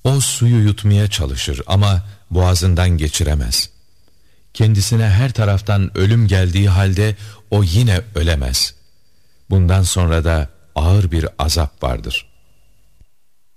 O suyu yutmaya çalışır ama boğazından geçiremez. Kendisine her taraftan ölüm geldiği halde o yine ölemez. Bundan sonra da ağır bir azap vardır.